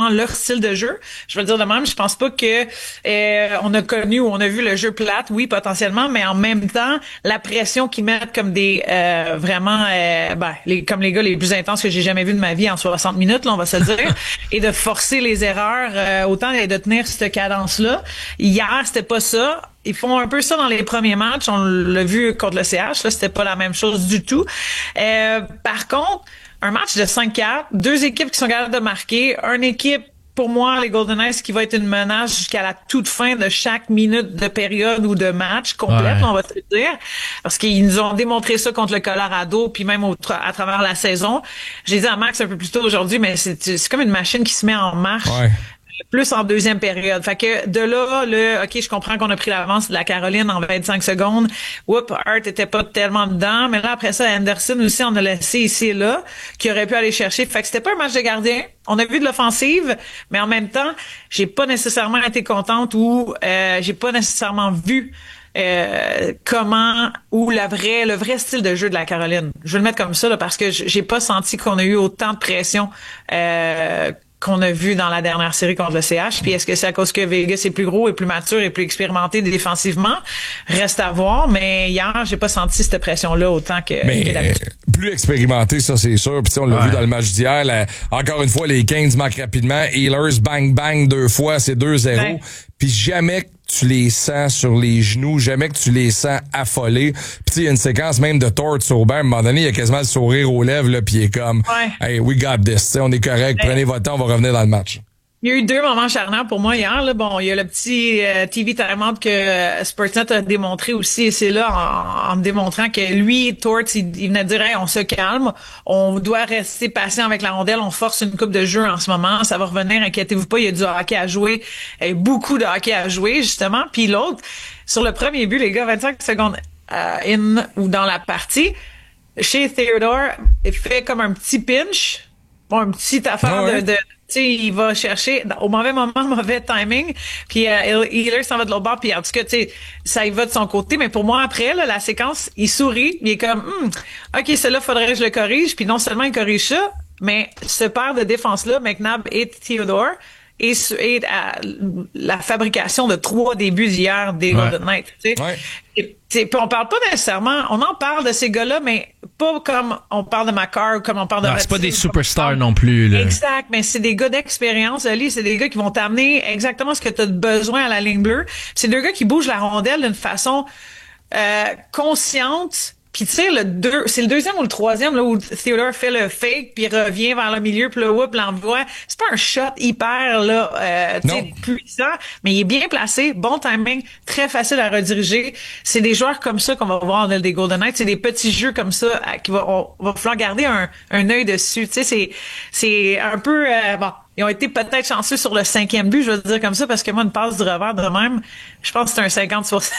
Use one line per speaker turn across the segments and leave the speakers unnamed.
nécessairement leur style de jeu. Je vais le dire de même, je pense pas que on a connu ou on a vu le jeu plate, oui, potentiellement, mais en même temps, la pression qu'ils mettent comme des vraiment comme les gars les plus intenses que j'ai jamais vus de ma vie en 60 minutes, là, on va se le dire, et de forcer les erreurs, autant de tenir cette cadence-là. Hier, c'était pas ça. Ils font un peu ça dans les premiers matchs. On l'a vu contre le CH. Là, c'était pas la même chose du tout. Par contre, un match de 5-4, deux équipes qui sont capables de marquer, une équipe, pour moi, les Golden Knights, qui va être une menace jusqu'à la toute fin de chaque minute de période ou de match complète, on va te dire. Parce qu'ils nous ont démontré ça contre le Colorado, puis même à travers la saison. J'ai dit à Max un peu plus tôt aujourd'hui, mais c'est comme une machine qui se met en marche. Ouais. Plus en deuxième période. Fait que de là, OK, je comprends qu'on a pris l'avance de la Caroline en 25 secondes. Hart était pas tellement dedans. Mais là, après ça, Anderson aussi, on a laissé ici et là, qui aurait pu aller chercher. Fait que c'était pas un match de gardien. On a vu de l'offensive, mais en même temps, j'ai pas nécessairement été contente ou j'ai pas nécessairement vu comment ou le vrai style de jeu de la Caroline. Je vais le mettre comme ça là, parce que j'ai pas senti qu'on a eu autant de pression qu'on a vu dans la dernière série contre le CH. Puis est-ce que c'est à cause que Vegas est plus gros et plus mature et plus expérimenté défensivement? Reste à voir, mais hier, j'ai pas senti cette pression-là autant que d'habitude.
Plus expérimenté, ça c'est sûr. Puis on l'a vu dans le match d'hier. Encore une fois, les Canes marquent rapidement. Healers, bang, bang, 2 fois, c'est 2-0. Ouais. Puis jamais que tu les sens sur les genoux, jamais que tu les sens affolés. Puis il y a une séquence même de Tort Sauber. À un moment donné, il y a quasiment le sourire aux lèvres, là, puis il est comme « Hey, we got this. » T'sais, on est correct, prenez votre temps, on va revenir dans le match.
Il y a eu 2 moments charnières pour moi hier. Là. Bon, il y a le petit TV timeout que Sportsnet a démontré aussi, et c'est là en me démontrant que lui, Torts, il venait de dire hey, on se calme, on doit rester patient avec la rondelle, on force une coupe de jeu en ce moment, ça va revenir, inquiétez-vous pas, il y a du hockey à jouer, beaucoup de hockey à jouer, justement. Puis l'autre, sur le premier but, les gars, 25 secondes in ou dans la partie, chez Theodore, il fait comme un petit pinch, un petit affaire de tu sais, il va chercher au mauvais moment, mauvais timing, puis Healer s'en va de l'autre bord, puis en tout cas, tu sais, ça y va de son côté, mais pour moi, après, là, la séquence, il sourit, il est comme, OK, celle-là, faudrait que je le corrige, puis non seulement il corrige ça, mais ce paire de défense-là, McNabb et Theodore, et la fabrication de 3 débuts d'hier des Golden Knights, tu sais. Ouais. Puis on parle pas nécessairement, on en parle de ces gars-là, mais pas comme on parle de Makar ou comme on parle de...
Non, c'est pas des superstars non plus, là.
Exact, mais c'est des gars d'expérience, Ali, c'est des gars qui vont t'amener exactement ce que tu as besoin à la ligne bleue. C'est 2 gars qui bougent la rondelle d'une façon consciente. Puis tu sais, c'est le deuxième ou le troisième là où Theodore fait le fake puis revient vers le milieu puis le whoop l'envoie. C'est pas un shot hyper là puissant, mais il est bien placé, bon timing, très facile à rediriger. C'est des joueurs comme ça qu'on va voir dans des Golden Knights. C'est des petits jeux comme ça on va falloir garder un œil dessus. Tu sais, c'est un peu ils ont été peut-être chanceux sur le 5e but, je veux dire comme ça, parce que moi, une passe du revers de même, je pense que c'est un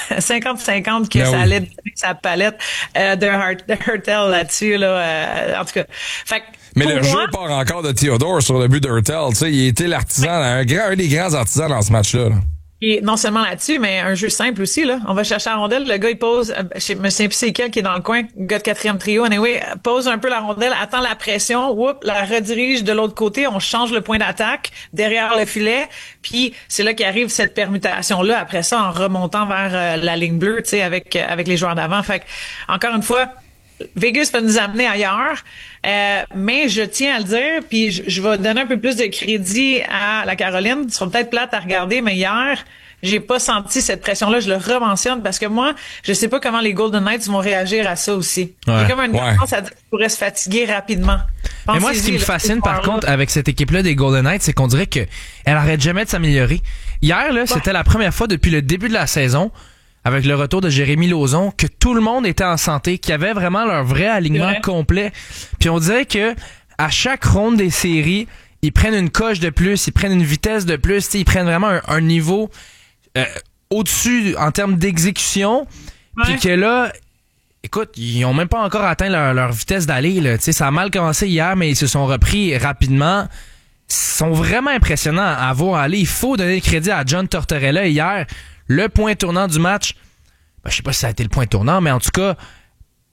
50-50 que ça allait donner sa palette de Hurtel là-dessus, là. En tout cas. Fait que,
mais le jeu part encore de Theodore sur le but de Hurtel. Tu sais, il était l'artisan, un des grands artisans dans ce match-là. Là.
Et non seulement là-dessus, mais un jeu simple aussi, là. On va chercher la rondelle, le gars, il pose, je me sais plus c'est quel qui est dans le coin, le gars de 4e trio, anyway, pose un peu la rondelle, attend la pression, la redirige de l'autre côté, on change le point d'attaque derrière le filet, puis c'est là qu'arrive cette permutation-là, après ça, en remontant vers la ligne bleue, tu sais, avec les joueurs d'avant. Fait que, encore une fois, Vegas va nous amener ailleurs, mais je tiens à le dire, puis je vais donner un peu plus de crédit à la Caroline. Ils seront peut-être plates à regarder, mais hier, j'ai pas senti cette pression-là. Je le rementionne parce que moi, je sais pas comment les Golden Knights vont réagir à ça aussi. Il y a comme une tendance à dire qu'ils pourraient se fatiguer rapidement.
Mais moi, ce qui me fascine, par contre, avec cette équipe-là des Golden Knights, c'est qu'on dirait qu'elle arrête jamais de s'améliorer. Hier, là, c'était la première fois depuis le début de la saison, avec le retour de Jérémy Lauzon, que tout le monde était en santé, qu'il y avait vraiment leur vrai alignement complet. Puis on dirait que à chaque ronde des séries, ils prennent une coche de plus, ils prennent une vitesse de plus, ils prennent vraiment un niveau au-dessus en termes d'exécution. Puis que là, écoute, ils ont même pas encore atteint leur vitesse d'aller. Là. Ça a mal commencé hier, mais ils se sont repris rapidement. Ils sont vraiment impressionnants à voir aller. Il faut donner le crédit à John Tortorella hier. Le point tournant du match, je sais pas si ça a été le point tournant, mais en tout cas,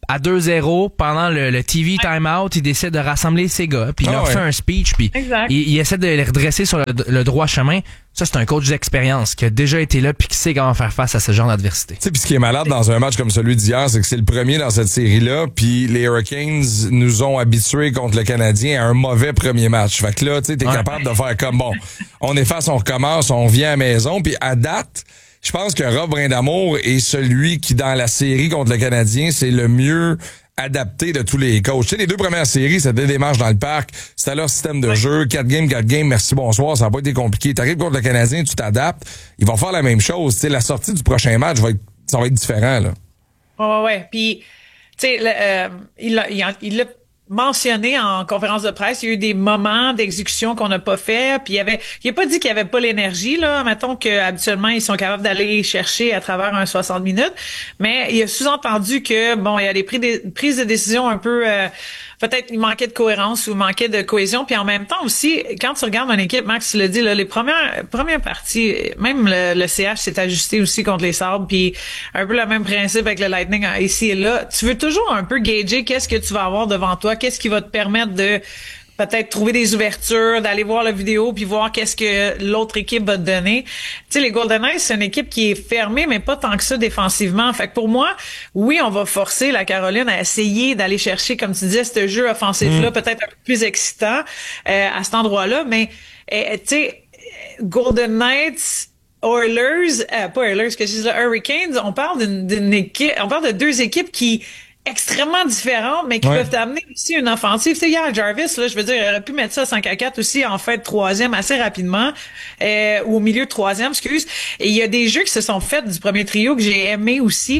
à 2-0 pendant le TV timeout, il décide de rassembler ses gars, puis il leur fait un speech, puis il essaie de les redresser sur le droit chemin. Ça, c'est un coach d'expérience qui a déjà été là puis qui sait comment faire face à ce genre d'adversité. Tu
sais, puis ce qui est malade dans un match comme celui d'hier, c'est que c'est le premier dans cette série-là, puis les Hurricanes nous ont habitués contre le Canadien à un mauvais premier match. Fait que là, tu sais, t'es capable de faire comme, bon, on efface, on recommence, on vient à la maison, puis à date, je pense que Rob Brindamour est celui qui, dans la série contre le Canadien, c'est le mieux adapté de tous les coachs. Tu sais, les 2 premières séries, c'était des matchs dans le parc, c'était leur système de jeu, 4 games, merci, bonsoir, ça n'a pas été compliqué. T'arrives contre le Canadien, tu t'adaptes, ils vont faire la même chose. Tu sais, la sortie du prochain match ça va être différent, là.
Ouais. Puis, tu sais, il l'a mentionné en conférence de presse, il y a eu des moments d'exécution qu'on n'a pas fait, puis il a pas dit qu'il y avait pas l'énergie, là, mettons que habituellement ils sont capables d'aller chercher à travers un 60 minutes, mais il a sous-entendu que bon, il y a des prises de décision un peu peut-être il manquait de cohérence ou il manquait de cohésion, puis en même temps aussi, quand tu regardes une équipe, Max, tu l'as dit, là, les premières parties, même le CH s'est ajusté aussi contre les Sabres, puis un peu le même principe avec le Lightning ici et là. Tu veux toujours un peu gager qu'est-ce que tu vas avoir devant toi, qu'est-ce qui va te permettre de peut-être trouver des ouvertures, d'aller voir la vidéo puis voir qu'est-ce que l'autre équipe va te donner. Tu sais, les Golden Knights, c'est une équipe qui est fermée, mais pas tant que ça défensivement. Fait que pour moi, oui, on va forcer la Caroline à essayer d'aller chercher, comme tu disais, ce jeu offensif-là, peut-être un peu plus excitant à cet endroit-là. Mais, tu sais, Golden Knights, Oilers, pas Oilers, que je dis là, Hurricanes, on parle d'une équipe, on parle de 2 équipes qui extrêmement différentes, mais qui peuvent amener aussi une offensive. Tu sais, hier, Jarvis, là, je veux dire, il aurait pu mettre ça à 5-4 aussi en fait 3e assez rapidement, ou au milieu de 3e, excuse. Et il y a des jeux qui se sont faits du premier trio que j'ai aimé aussi.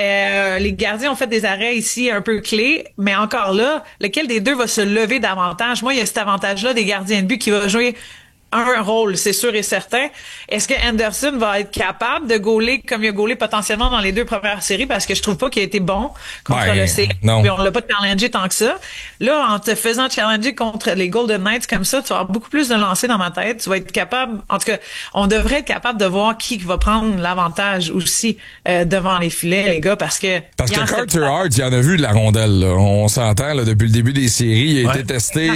Les gardiens ont fait des arrêts ici un peu clés, mais encore là, lequel des deux va se lever davantage? Moi, il y a cet avantage-là des gardiens de but qui va jouer un rôle, c'est sûr et certain. Est-ce que Anderson va être capable de gauler comme il a gaulé potentiellement dans les 2 premières séries, parce que je trouve pas qu'il a été bon contre le CF, puis on l'a pas challengé tant que ça. Là, en te faisant challenger contre les Golden Knights comme ça, tu vas avoir beaucoup plus de lancers dans ma tête. Tu vas être capable, en tout cas, on devrait être capable de voir qui va prendre l'avantage aussi devant les filets, les gars, parce que
Carter Hart, il en a vu de la rondelle, là. On s'entend là, depuis le début des séries, il a été testé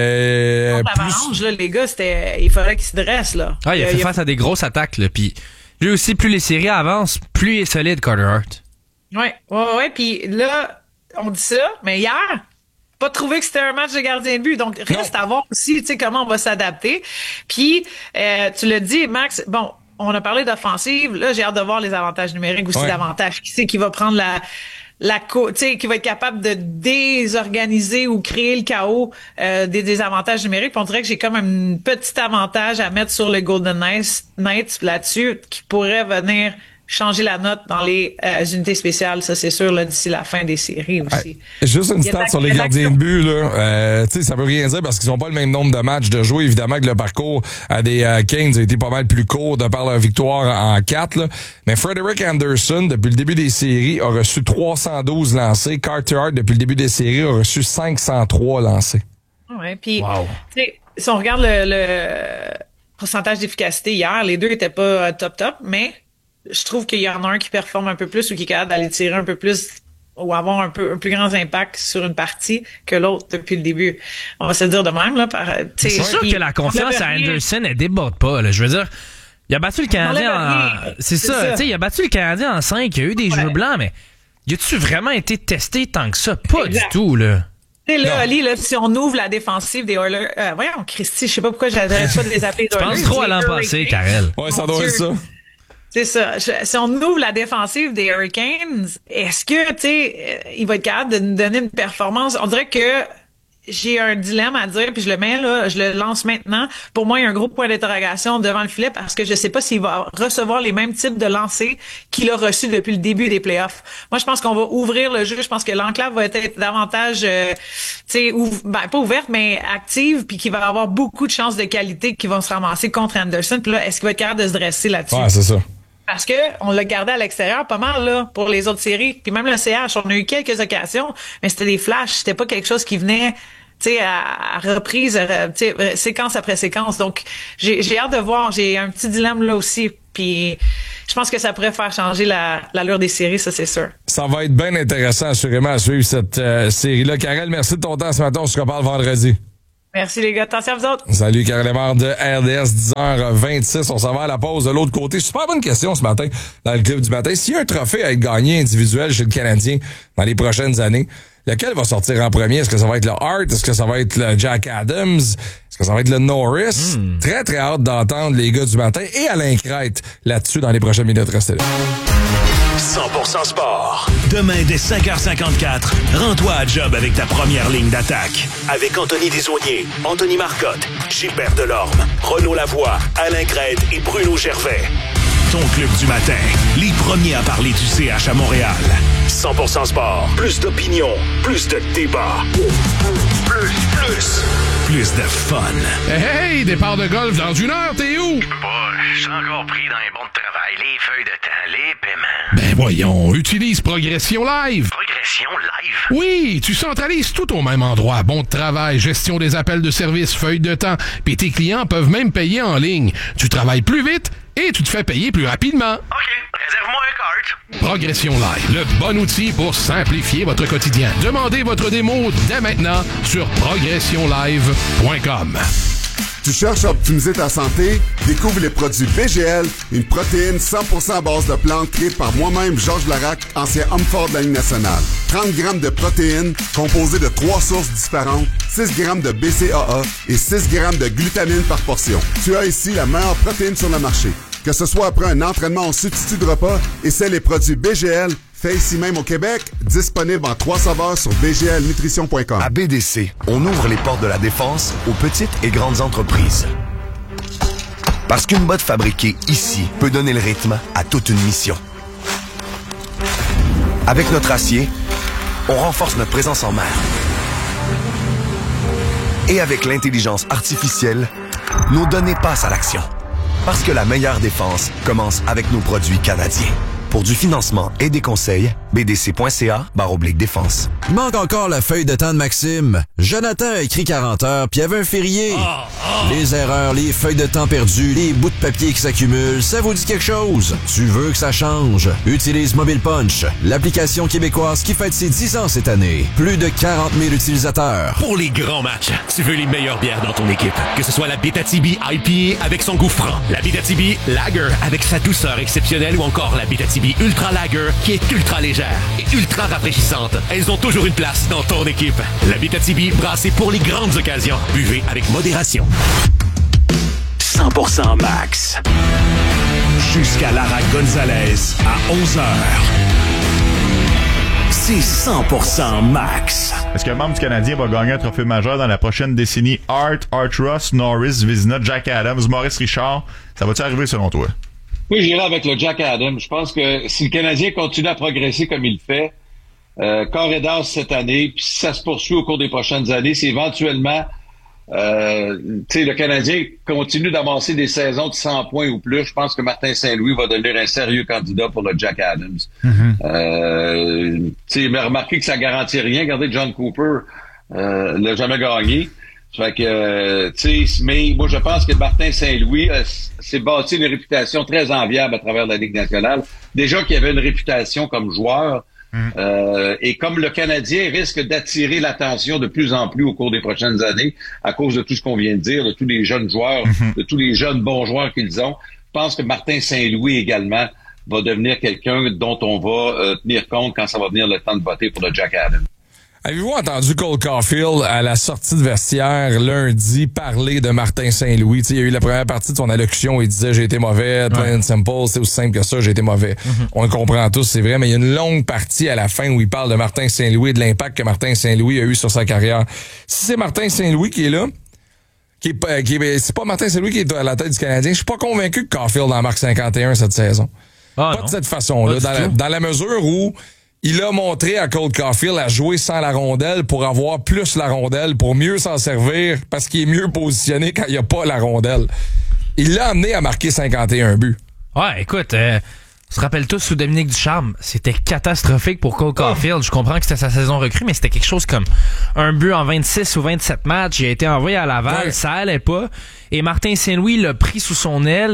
plus... là, les gars, il fallait qu'il se dresse, là.
Ah, il a fait face à des grosses attaques, là. Puis lui aussi, plus les séries avancent, plus il est solide, Carter Hart.
Ouais. Puis là, on dit ça, mais hier, pas trouvé que c'était un match de gardien de but. Donc, reste à voir aussi, tu sais, comment on va s'adapter. Puis, tu l'as dit, Max, bon, on a parlé d'offensive. Là, j'ai hâte de voir les avantages numériques aussi davantage. Qui c'est qui va prendre tu sais, qui va être capable de désorganiser ou créer le chaos des désavantages numériques. Puis on dirait que j'ai comme un petit avantage à mettre sur le Golden Knights là-dessus qui pourrait venir changer la note dans les unités spéciales, ça c'est sûr, là, d'ici la fin des séries aussi.
Juste une stat sur les gardiens de but, là. Tu sais, ça veut rien dire parce qu'ils n'ont pas le même nombre de matchs de jouer. Évidemment que le parcours à des Canes a été pas mal plus court de par leur victoire en 4, là. Mais Frederik Anderson, depuis le début des séries, a reçu 312 lancés. Carter Hart, depuis le début des séries, a reçu 503 lancés.
Ouais, puis, tu sais, si on regarde le pourcentage d'efficacité hier, les deux étaient pas top, mais je trouve qu'il y en a un qui performe un peu plus ou qui est capable d'aller tirer un peu plus ou avoir un plus grand impact sur une partie que l'autre depuis le début. On va se le dire de même, là.
C'est sûr que la confiance à Anderson, elle déborde pas, là. Je veux dire, il a battu le Canadien c'est ça. Tu sais, il a battu le Canadien en 5, il y a eu des jeux blancs, mais y a-tu vraiment été testé tant que ça? Pas du tout, là.
Tu sais, là, Ali, là, si on ouvre la défensive des Oilers, voyons, Christy, je sais pas pourquoi j'arrête pas de les appeler
les Oilers. Tu penses trop à l'an passé, Karel.
Ouais, ça doit être ça.
C'est ça. Si on ouvre la défensive des Hurricanes, est-ce que, tu sais, il va être capable de nous donner une performance? On dirait que j'ai un dilemme à dire, puis je le mets là, je le lance maintenant. Pour moi, il y a un gros point d'interrogation devant le filet parce que je sais pas s'il va recevoir les mêmes types de lancers qu'il a reçus depuis le début des playoffs. Moi, je pense qu'on va ouvrir le jeu. Je pense que l'enclave va être davantage, tu sais, pas ouverte, mais active, puis qu'il va avoir beaucoup de chances de qualité qui vont se ramasser contre Anderson. Puis là, est-ce qu'il va être capable de se dresser là-dessus?
Ouais, c'est ça.
Parce que on l'a gardé à l'extérieur pas mal là pour les autres séries. Puis même le CH, on a eu quelques occasions, mais c'était des flashs, c'était pas quelque chose qui venait, tu sais, à reprise, tu sais, séquence après séquence. Donc j'ai hâte de voir, j'ai un petit dilemme là aussi. Puis je pense que ça pourrait faire changer l'allure des séries, ça c'est sûr.
Ça va être bien intéressant assurément à suivre cette série-là. Karel, merci de ton temps ce matin. On se reparle vendredi.
Merci les gars. Attention à vous autres.
Salut, Karel Lemar de RDS, 10h26. On s'en va à la pause de l'autre côté. Super bonne question ce matin dans le club du matin. S'il y a un trophée à être gagné individuel chez le Canadien dans les prochaines années, lequel va sortir en premier? Est-ce que ça va être le Hart? Est-ce que ça va être le Jack Adams? Est-ce que ça va être le Norris? Très, très hâte d'entendre les gars du matin et Alain Crête là-dessus dans les prochaines minutes. Restez là.
100% sport. Demain, dès 5h54, rends-toi à job avec ta première ligne d'attaque. Avec Anthony Desaulniers, Anthony Marcotte, Gilbert Delorme, Renaud Lavoie, Alain Crête et Bruno Gervais. Ton club du matin, les premiers à parler du CH à Montréal. 100% sport. Plus d'opinion, plus de débat. Plus de fun.
Hey, départ de golf dans 1 heure, t'es où?
Je suis encore pris dans les bons de travail, les feuilles de temps, les paiements.
Ben voyons, utilise Progression Live.
Progression Live?
Oui, tu centralises tout au même endroit. Bon de travail, gestion des appels de service, feuilles de temps. Puis tes clients peuvent même payer en ligne. Tu travailles plus vite et tu te fais payer plus rapidement.
OK, réserve-moi un cart.
Progression Live, le bon outil pour simplifier votre quotidien. Demandez votre démo dès maintenant sur progressionlive.com.
Tu cherches à optimiser ta santé? Découvre les produits BGL, une protéine 100% à base de plantes créée par moi-même, Georges Larac, ancien homme fort de la Ligue nationale. 30 grammes de protéines composées de 3 sources différentes, 6 grammes de BCAA et 6 grammes de glutamine par portion. Tu as ici la meilleure protéine sur le marché. Que ce soit après un entraînement en substitut de repas, essaie les produits BGL, fait ici même au Québec, disponible en 3 saveurs sur bglnutrition.com.
À BDC, on ouvre les portes de la défense aux petites et grandes entreprises. Parce qu'une botte fabriquée ici peut donner le rythme à toute une mission. Avec notre acier, on renforce notre présence en mer. Et avec l'intelligence artificielle, nos données passent à l'action. Parce que la meilleure défense commence avec nos produits canadiens. Pour du financement et des conseils, bdc.ca/défense.
Il manque encore la feuille de temps de Maxime. Jonathan a écrit 40 heures, puis il y avait un férié. Les erreurs, les feuilles de temps perdues, les bouts de papier qui s'accumulent, ça vous dit quelque chose? Tu veux que ça change? Utilise Mobile Punch, l'application québécoise qui fête ses 10 ans cette année. Plus de 40 000 utilisateurs.
Pour les grands matchs, tu veux les meilleures bières dans ton équipe. Que ce soit la Abitibi IPA avec son goût franc, la Abitibi Lager avec sa douceur exceptionnelle ou encore la Abitibi Ultra Lager qui est ultra légère et ultra rafraîchissante. Elles ont toujours une place dans ton équipe. La Abitibi brassée pour les grandes occasions. Buvez avec modération. 100% max. Jusqu'à Lara Gonzalez à 11h. C'est 100% max.
Est-ce qu'un membre du Canadien va gagner un trophée majeur dans la prochaine décennie? Art Ross, Norris, Vizina, Jack Adams, Maurice Richard, ça va-tu arriver selon toi?
Oui, j'irai avec le Jack Adams. Je pense que si le Canadien continue à progresser comme il fait, corps et d'as cette année, puis si ça se poursuit au cours des prochaines années, c'est éventuellement le Canadien continue d'avancer des saisons de 100 points ou plus. Je pense que Martin Saint-Louis va devenir un sérieux candidat pour le Jack Adams. Mais remarquez que ça garantit rien. Regardez, John Cooper l'a jamais gagné. Fait que, mais moi, je pense que Martin Saint-Louis s'est bâti une réputation très enviable à travers la Ligue nationale. Déjà qu'il avait une réputation comme joueur, et comme le Canadien risque d'attirer l'attention de plus en plus au cours des prochaines années, à cause de tout ce qu'on vient de dire, de tous les jeunes joueurs, de tous les jeunes bons joueurs qu'ils ont, je pense que Martin Saint-Louis également va devenir quelqu'un dont on va tenir compte quand ça va venir le temps de voter pour le Jack Adams.
Avez-vous entendu Cole Caulfield à la sortie de vestiaire lundi parler de Martin Saint-Louis? Il y a eu la première partie de son allocution, il disait « J'ai été mauvais, plain and simple, c'est aussi simple que ça, j'ai été mauvais. On le comprend tous, c'est vrai, mais il y a une longue partie à la fin où il parle de Martin Saint-Louis et de l'impact que Martin Saint-Louis a eu sur sa carrière. Si c'est Martin Saint-Louis qui est là, c'est pas Martin Saint-Louis qui est à la tête du Canadien, je suis pas convaincu que Caulfield en marque 51 cette saison. Pas de cette façon-là, dans la mesure où il a montré à Cole Caulfield à jouer sans la rondelle pour avoir plus la rondelle, pour mieux s'en servir, parce qu'il est mieux positionné quand il n'y a pas la rondelle. Il l'a amené à marquer 51 buts.
Ouais, écoute, on se rappelle tous sous Dominique Ducharme, c'était catastrophique pour Cole Caulfield. Je comprends que c'était sa saison recrue, mais c'était quelque chose comme un but en 26 ou 27 matchs. Il a été envoyé à Laval, ça allait pas. Et Martin Saint-Louis l'a pris sous son aile.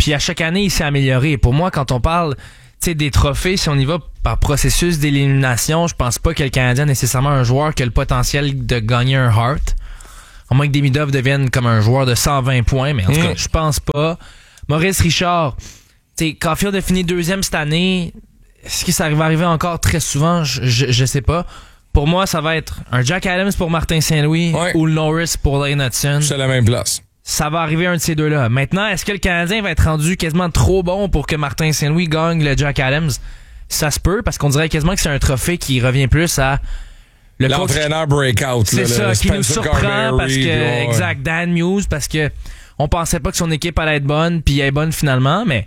Puis à chaque année, il s'est amélioré. Pour moi, quand on parle des trophées, si on y va par processus d'élimination, je pense pas que le Canadien est nécessairement un joueur qui a le potentiel de gagner un Hart. À moins que Demidov devienne comme un joueur de 120 points, mais en tout cas, je pense pas. Maurice Richard, Caulfield a fini 2e cette année. Est-ce que ça va arriver encore très souvent? Je sais pas. Pour moi, ça va être un Jack Adams pour Martin Saint-Louis ou le Norris pour Lane Hudson.
C'est la même place.
Ça va arriver un de ces deux-là. Maintenant, est-ce que le Canadien va être rendu quasiment trop bon pour que Martin Saint-Louis gagne le Jack Adams? Ça se peut, parce qu'on dirait quasiment que c'est un trophée qui revient plus à
l'entraîneur breakout.
C'est ça, qui nous surprend parce que, exact, Dan Muse, parce que on pensait pas que son équipe allait être bonne, puis elle est bonne finalement, mais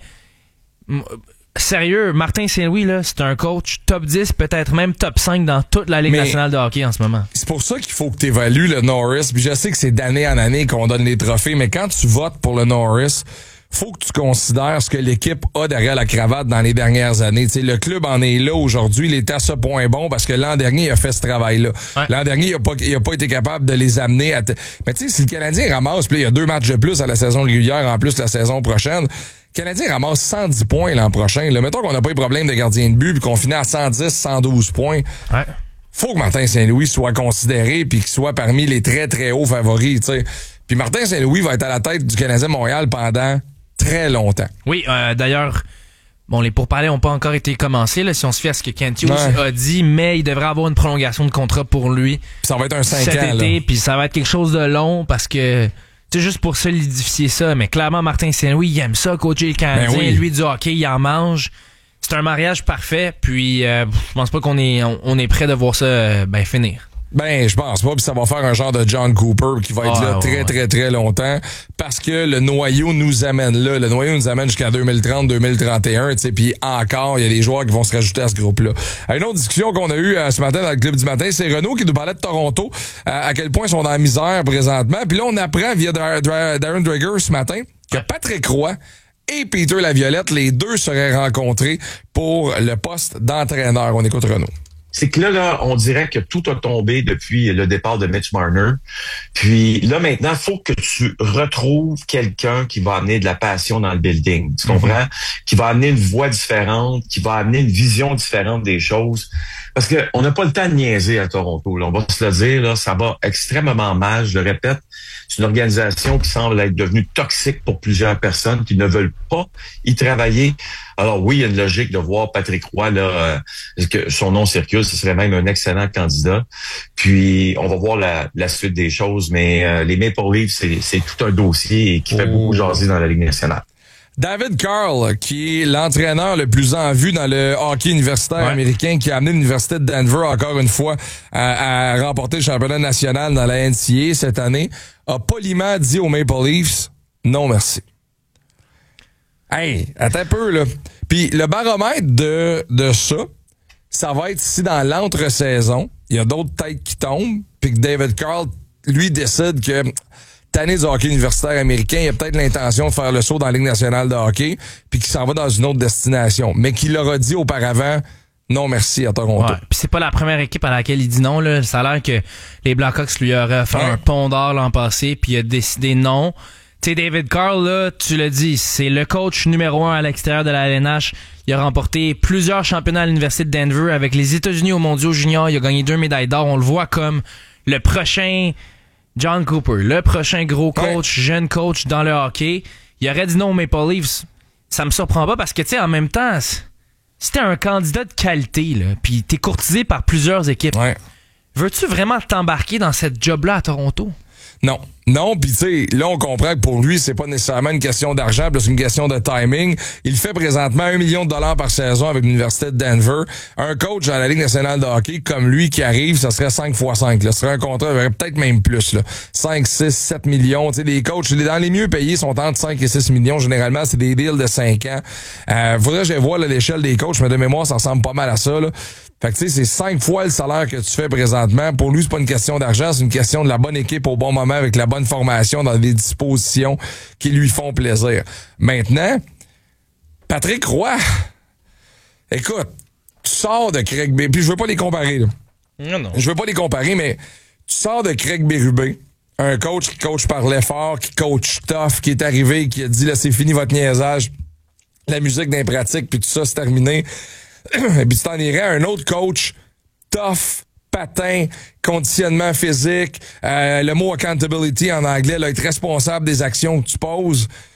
sérieux, Martin Saint-Louis, là, c'est un coach top 10, peut-être même top 5 dans toute la Ligue nationale de hockey en ce moment.
C'est pour ça qu'il faut que tu évalues le Norris. Puis je sais que c'est d'année en année qu'on donne les trophées, mais quand tu votes pour le Norris, faut que tu considères ce que l'équipe a derrière la cravate dans les dernières années. T'sais, le club en est là aujourd'hui. Il est à ce point bon parce que l'an dernier, il a fait ce travail-là. Ouais. L'an dernier, il a pas été capable de les amener à... Mais tu sais, si le Canadien ramasse, puis il y a 2 matchs de plus à la saison régulière, en plus la saison prochaine, le Canadien ramasse 110 points l'an prochain. Là, mettons qu'on n'a pas eu de problème de gardien de but puis qu'on finit à 110, 112 points. Ouais. Faut que Martin Saint-Louis soit considéré puis qu'il soit parmi les très, très hauts favoris. T'sais. Puis Martin Saint-Louis va être à la tête du Canadien Montréal pendant très longtemps.
Oui, d'ailleurs, bon, les pourparlers n'ont pas encore été commencés, là, si on se fie à ce que Kent Hughes a dit, mais il devrait avoir une prolongation de contrat pour lui.
Ça va être un 5
cet
ans,
été,
là.
Puis ça va être quelque chose de long parce que c'est juste pour solidifier ça, mais clairement, Martin Saint-Louis, il aime ça, coacher le Canadien, lui du hockey, il en mange. C'est un mariage parfait, puis je pense pas qu'on est prêt de voir ça finir.
Ben, je pense pas, puis ça va faire un genre de John Cooper qui va être là très, très longtemps, parce que le noyau nous amène là. Le noyau nous amène jusqu'à 2030-2031, tu sais, puis encore, il y a des joueurs qui vont se rajouter à ce groupe-là. Une autre discussion qu'on a eue ce matin dans le club du matin, c'est Renaud qui nous parlait de Toronto, à quel point ils sont dans la misère présentement. Puis là, on apprend via Darren Dreger ce matin que Patrick Roy et Peter Laviolette, les deux seraient rencontrés pour le poste d'entraîneur. On écoute Renaud.
C'est que là, on dirait que tout a tombé depuis le départ de Mitch Marner. Puis là, maintenant, il faut que tu retrouves quelqu'un qui va amener de la passion dans le building. Tu comprends? Qui va amener une voix différente, qui va amener une vision différente des choses. Parce que on n'a pas le temps de niaiser à Toronto. Là. On va se le dire, là, ça va extrêmement mal. Je le répète, c'est une organisation qui semble être devenue toxique pour plusieurs personnes qui ne veulent pas y travailler. Alors oui, il y a une logique de voir Patrick Roy, là, que son nom circule, ce serait même un excellent candidat. Puis on va voir la suite des choses, mais les Maple Leafs, c'est tout un dossier qui fait beaucoup jaser dans la Ligue nationale.
David Carl, qui est l'entraîneur le plus en vue dans le hockey universitaire américain, qui a amené l'Université de Denver encore une fois à remporter le championnat national dans la NCAA cette année, a poliment dit aux Maple Leafs « Non, merci ». Hey, attends un peu, là. Puis le baromètre de ça va être si dans l'entre-saison, il y a d'autres têtes qui tombent, puis que David Carl, lui, décide que tanné du hockey universitaire américain, il a peut-être l'intention de faire le saut dans la Ligue nationale de hockey, puis qu'il s'en va dans une autre destination. Mais qu'il l'aura dit auparavant, non merci à Toronto.
Ouais, puis c'est pas la première équipe à laquelle il dit non, là. Ça a l'air que les Blackhawks lui auraient fait un pont d'or l'an passé, puis il a décidé non. Tu sais, David Carl, là, tu l'as dit, c'est le coach numéro 1 à l'extérieur de la LNH. Il a remporté plusieurs championnats à l'Université de Denver avec les États-Unis aux mondiaux juniors. Il a gagné 2 médailles d'or. On le voit comme le prochain John Cooper, le prochain gros coach, jeune coach dans le hockey. Il aurait dit non aux Maple Leafs. Ça me surprend pas parce que, tu sais, en même temps, si t'es un candidat de qualité, là, pis t'es courtisé par plusieurs équipes, veux-tu vraiment t'embarquer dans cette job-là à Toronto?
Non. Non, puis tu sais, là, on comprend que pour lui, c'est pas nécessairement une question d'argent, c'est une question de timing. Il fait présentement $1 million par saison avec l'Université de Denver. Un coach dans la Ligue nationale de hockey comme lui qui arrive, ça serait 5 x 5. Là. Ce serait un contrat, peut-être même plus. Là. 5, 6, 7 millions. Tu sais, des coachs, dans les mieux payés, sont entre 5 et 6 millions. Généralement, c'est des deals de 5 ans. Faudrait que je vois l'échelle des coachs, mais de mémoire, ça ressemble pas mal à ça. Là. Fait que tu sais, c'est 5 fois le salaire que tu fais présentement. Pour lui, c'est pas une question d'argent, c'est une question de la bonne équipe au bon moment avec la bonne formation dans des dispositions qui lui font plaisir. Maintenant, Patrick Roy, écoute, tu sors de Craig Berube, puis je veux pas les comparer, là.
Non.
Je veux pas les comparer, mais tu sors de Craig Berube, un coach qui coach par l'effort, qui coach tough, qui est arrivé, qui a dit, là, c'est fini votre niaisage, la musique dans les pratiques, puis tout ça, c'est terminé. Et puis tu t'en irais à un autre coach tough, patin, conditionnement physique, le mot accountability en anglais, là, être responsable des actions que tu poses.